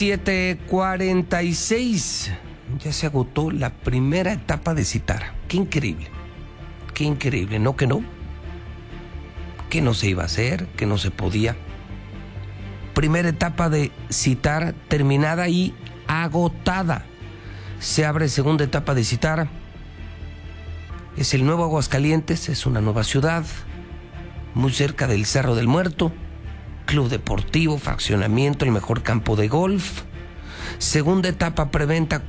7:46. Ya se agotó la primera etapa de Citara. Qué increíble, ¿no? Que no se iba a hacer, que no se podía. Primera etapa de Citara terminada y agotada. Se abre segunda etapa de Citara. Es el nuevo Aguascalientes, es una nueva ciudad, muy cerca del Cerro del Muerto, club deportivo, fraccionamiento, el mejor campo de golf. Segunda etapa preventa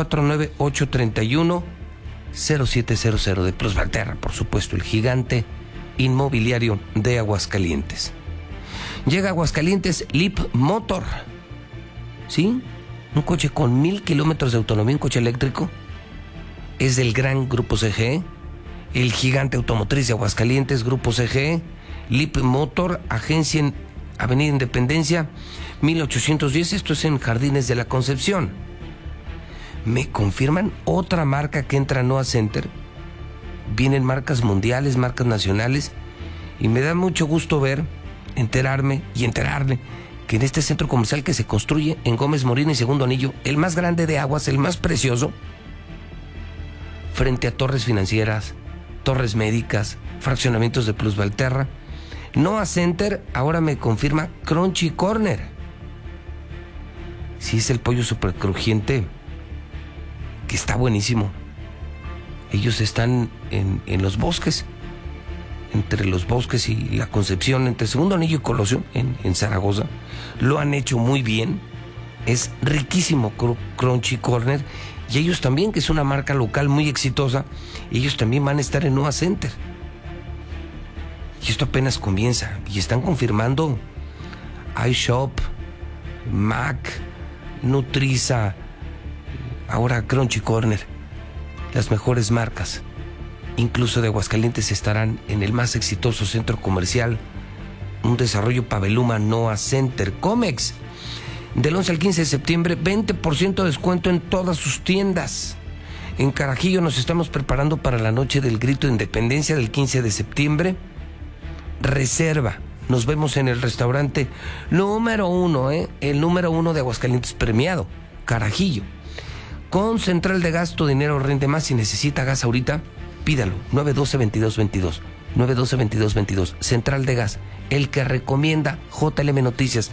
449-831-0700 de Plus Valterra, por supuesto, el gigante inmobiliario de Aguascalientes. Llega a Aguascalientes Leap Motor, ¿sí? Un coche con 1,000 kilómetros de autonomía, un coche eléctrico. Es del gran Grupo CGE, el gigante automotriz de Aguascalientes, Grupo CGE. Leap Motor, agencia en Avenida Independencia 1810, esto es en Jardines de la Concepción. Me confirman otra marca que entra a Noah Center. Vienen marcas mundiales, marcas nacionales, y me da mucho gusto enterarme que en este centro comercial que se construye en Gómez Morín y Segundo Anillo, el más grande de Aguas, el más precioso, frente a torres financieras, torres médicas, fraccionamientos de Plus Valterra, Noah Center ahora me confirma Crunchy Corner. Sí, es el pollo súper crujiente, que está buenísimo. Ellos están en los bosques, entre los bosques y la Concepción, entre Segundo Anillo y Colosio, en Zaragoza. Lo han hecho muy bien. Es riquísimo Crunchy Corner. Y ellos también, que es una marca local muy exitosa, ellos también van a estar en Noah Center. Y esto apenas comienza. Y están confirmando iShop, Mac, Nutriza, ahora Crunchy Corner. Las mejores marcas, incluso de Aguascalientes, estarán en el más exitoso centro comercial, un desarrollo Pabelluma Noah Center. Comex, del 11 al 15 de septiembre, 20% de descuento en todas sus tiendas. En Carajillo nos estamos preparando para la noche del grito de independencia del 15 de septiembre. Reserva. Nos vemos en el restaurante número 1, el número 1 de Aguascalientes premiado, Carajillo. Con Central de Gas, tu dinero rinde más. Si necesita gas ahorita, pídalo. 912-2222. 912-2222. Central de Gas, el que recomienda JLM Noticias.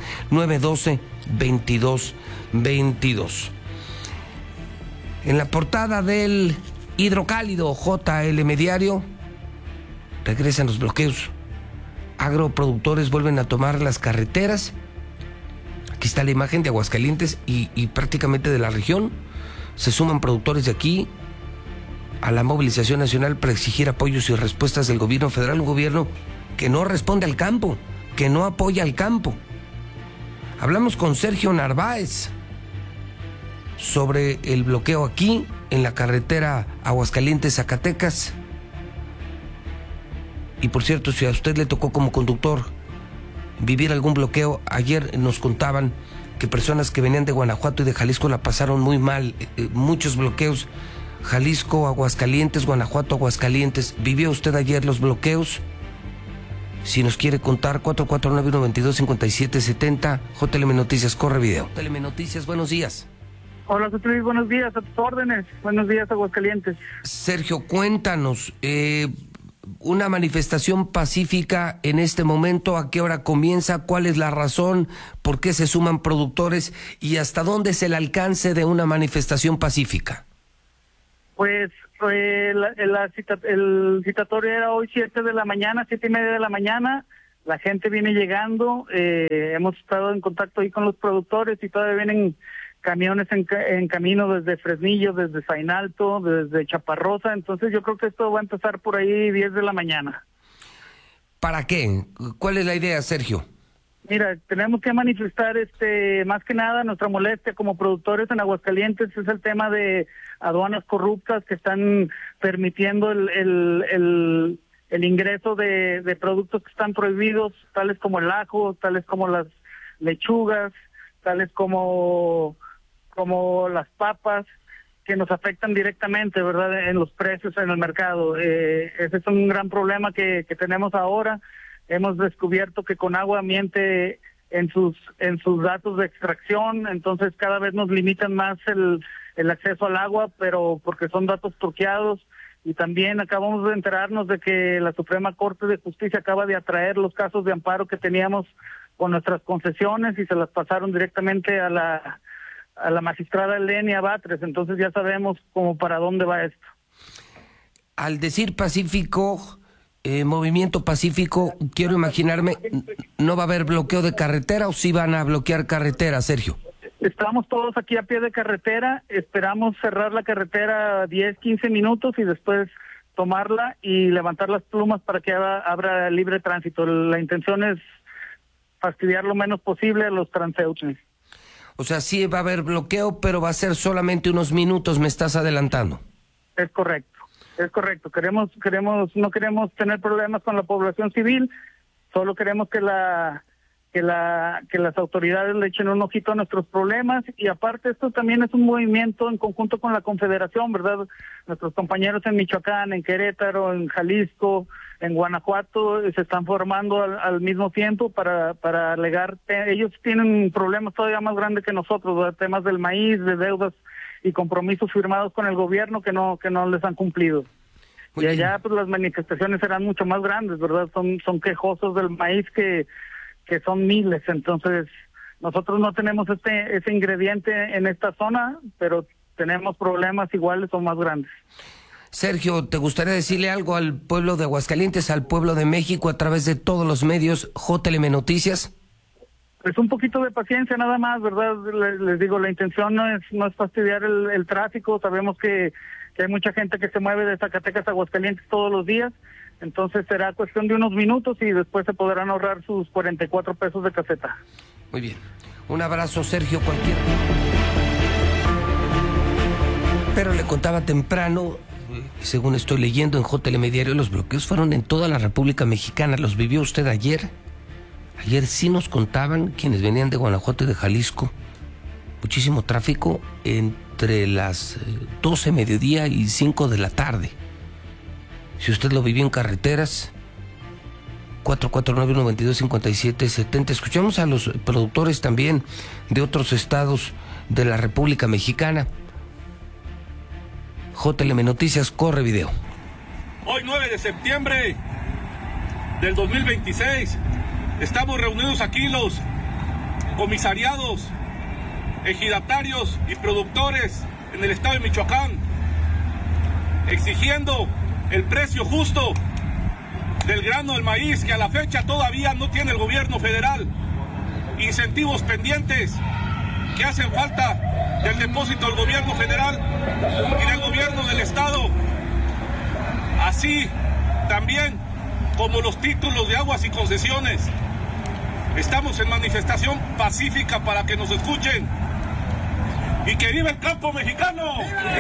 912-2222. En la portada del hidrocálido JLM Diario, regresan los bloqueos. Agroproductores vuelven a tomar las carreteras. Aquí está la imagen de Aguascalientes y prácticamente de la región. Se suman productores de aquí a la movilización nacional para exigir apoyos y respuestas del gobierno federal, un gobierno que no responde al campo, que no apoya al campo. Hablamos con Sergio Narváez sobre el bloqueo aquí en la carretera Aguascalientes-Zacatecas. Y por cierto, si a usted le tocó como conductor vivir algún bloqueo, ayer nos contaban que personas que venían de Guanajuato y de Jalisco la pasaron muy mal, muchos bloqueos. Jalisco, Aguascalientes, Guanajuato, Aguascalientes. ¿Vivió usted ayer los bloqueos? Si nos quiere contar, 449-122-5770, JLM Noticias, corre video. JLM Noticias, buenos días. Hola, José Luis, buenos días, a tus órdenes. Buenos días, Aguascalientes. Sergio, cuéntanos, una manifestación pacífica en este momento, ¿a qué hora comienza? ¿Cuál es la razón? ¿Por qué se suman productores? ¿Y hasta dónde es el alcance de una manifestación pacífica? Pues el citatorio era hoy 7:30 de la mañana. La gente viene llegando, hemos estado en contacto ahí con los productores y todavía vienen camiones en camino desde Fresnillo, desde Zainalto, desde Chaparrosa. Entonces yo creo que esto va a empezar por ahí 10 de la mañana. ¿Para qué? ¿Cuál es la idea, Sergio? Mira, tenemos que manifestar más que nada nuestra molestia como productores en Aguascalientes. Es el tema de aduanas corruptas que están permitiendo el ingreso de productos que están prohibidos, tales como el ajo, tales como las lechugas, tales como las papas, que nos afectan directamente, ¿verdad?, en los precios en el mercado. Ese es un gran problema que tenemos ahora. Hemos descubierto que Conagua miente en sus datos de extracción, entonces cada vez nos limitan más el acceso al agua, pero porque son datos truqueados. Y también acabamos de enterarnos de que la Suprema Corte de Justicia acaba de atraer los casos de amparo que teníamos con nuestras concesiones y se las pasaron directamente a la magistrada Lenia Batres, entonces ya sabemos cómo para dónde va esto. Al decir pacífico, movimiento pacífico, quiero imaginarme, ¿no va a haber bloqueo de carretera o sí van a bloquear carretera, Sergio? Estamos todos aquí a pie de carretera, esperamos cerrar la carretera 10, 15 minutos y después tomarla y levantar las plumas para que abra libre tránsito. La intención es fastidiar lo menos posible a los transeúntes. O sea, sí va a haber bloqueo, pero va a ser solamente unos minutos, me estás adelantando. Es correcto. No queremos tener problemas con la población civil, solo queremos que las autoridades le echen un ojito a nuestros problemas y aparte esto también es un movimiento en conjunto con la Confederación, ¿verdad? Nuestros compañeros en Michoacán, en Querétaro, en Jalisco, en Guanajuato se están formando al mismo tiempo para alegar, ellos tienen problemas todavía más grandes que nosotros, ¿verdad? Temas del maíz, de deudas y compromisos firmados con el gobierno que no les han cumplido. Muy y allá pues las manifestaciones serán mucho más grandes, ¿verdad? Son quejosos del maíz que son miles, entonces nosotros no tenemos ese ingrediente en esta zona, pero tenemos problemas iguales o más grandes. Sergio, ¿te gustaría decirle algo al pueblo de Aguascalientes, al pueblo de México a través de todos los medios JLM Noticias? Pues un poquito de paciencia nada más, ¿verdad? Les digo, la intención no es fastidiar el tráfico, sabemos que hay mucha gente que se mueve de Zacatecas a Aguascalientes todos los días, entonces será cuestión de unos minutos y después se podrán ahorrar sus 44 pesos de caseta. Muy bien. Un abrazo, Sergio, Pero le contaba temprano, según estoy leyendo en JLM Diario, los bloqueos fueron en toda la República Mexicana. ¿Los vivió usted ayer? Ayer sí nos contaban, quienes venían de Guanajuato y de Jalisco, muchísimo tráfico entre las 12 mediodía y 5 de la tarde. Si usted lo vivió en carreteras, 449-122-5770. Escuchamos a los productores también de otros estados de la República Mexicana. JLM Noticias, corre video. Hoy 9 de septiembre del 2026, estamos reunidos aquí los comisariados, ejidatarios y productores en el estado de Michoacán, exigiendo el precio justo del grano del maíz que a la fecha todavía no tiene el gobierno federal, incentivos pendientes que hacen falta del depósito del gobierno federal y del gobierno del estado, así también como los títulos de aguas y concesiones. Estamos en manifestación pacífica para que nos escuchen y que viva el campo mexicano.